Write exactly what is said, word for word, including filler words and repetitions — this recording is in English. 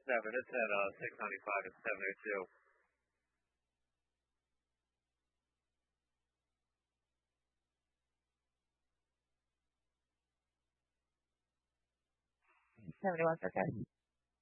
seven. It's at uh, six ninety-five and seven oh two. seventy-one for good.